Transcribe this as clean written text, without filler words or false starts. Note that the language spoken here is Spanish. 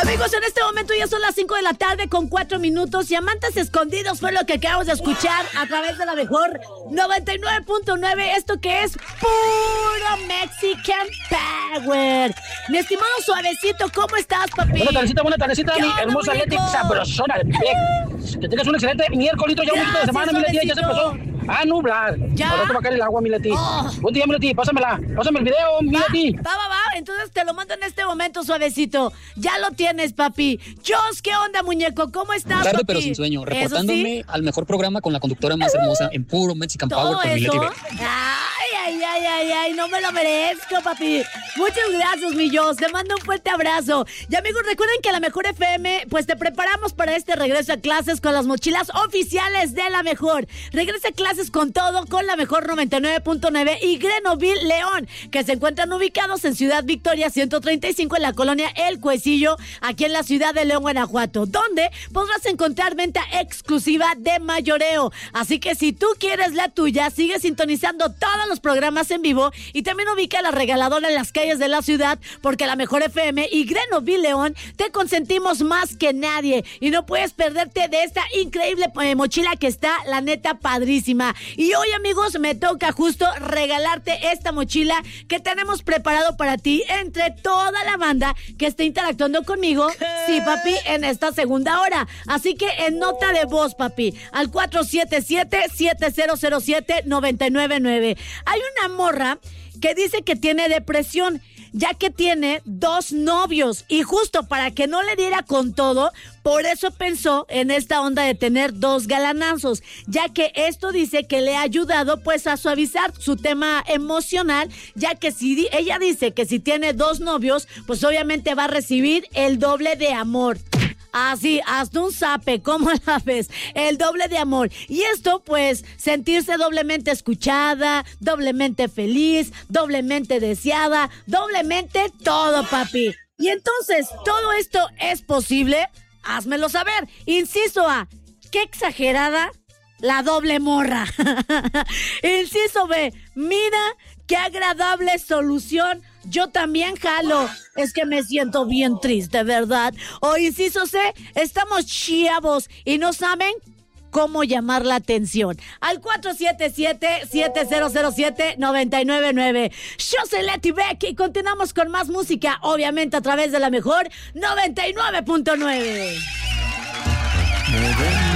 Amigos, en este momento ya son las 5 de la tarde con 4 minutos. Diamantes escondidos fue lo que acabamos de escuchar a través de la mejor 99.9. Esto que es puro Mexican Power. Mi estimado Suavecito, ¿cómo estás, papi? Buena tardecita, mi hermosa Leti sabrosona. Que tengas un excelente miércoles, ya un poquito de semana, mi Leti, ya se pasó a nublar. ¿Ya? Ahora te va a caer el agua, mi Leti. Buen día, mi Leti, pásame el video, mi Leti. Va. Entonces te lo mando en este momento, Suavecito. Ya lo tienes, papi. Jos, ¿qué onda, muñeco? ¿Cómo estás, Tarde, papi? pero sin sueño. Reportándome al mejor programa con la conductora más hermosa en puro Mexican Power con mi Leti B. Ay, no me lo merezco, papi. Muchas gracias, mi Jos. Te mando un fuerte abrazo. Y amigos, recuerden que a la Mejor FM, pues te preparamos para este regreso a clases con las mochilas oficiales de la Mejor. Regresa a clases con todo con la Mejor 99.9 y Grenoville León, que se encuentran ubicados en Ciudad Victoria 135 en la colonia El Cuecillo, aquí en la ciudad de León, Guanajuato, donde podrás encontrar venta exclusiva de mayoreo. Así que si tú quieres la tuya, sigue sintonizando todos los programas en vivo y también ubica la regaladora en las calles de la ciudad, porque la Mejor FM y Grenoville León te consentimos más que nadie y no puedes perderte de esta increíble mochila que está, la neta, padrísima. Y hoy, amigos, me toca justo regalarte esta mochila que tenemos preparado para ti entre toda la banda que esté interactuando conmigo. Sí, papi, en esta segunda hora. Así que en nota de voz, papi, al 477-7007-999. Hay una morra que dice que tiene depresión, ya que tiene 2 novios, y justo para que no le diera con todo, por eso pensó en esta onda de tener 2 galanazos, ya que esto dice que le ha ayudado pues a suavizar su tema emocional, ya que si ella dice que si tiene 2 novios, pues obviamente va a recibir el doble de amor. Así, hasta un zape, ¿cómo la ves? El doble de amor. Y esto, pues, sentirse doblemente escuchada, doblemente feliz, doblemente deseada, doblemente todo, papi. Y entonces, ¿todo esto es posible? Házmelo saber. Inciso A, qué exagerada la doble morra. Inciso B, mira qué agradable solución. Yo también jalo. Es que me siento bien triste, ¿verdad? O inciso C, estamos chavos y no saben cómo llamar la atención. Al 477-7007-999. Yo soy Leti Beck y continuamos con más música, obviamente a través de la Mejor 99.9.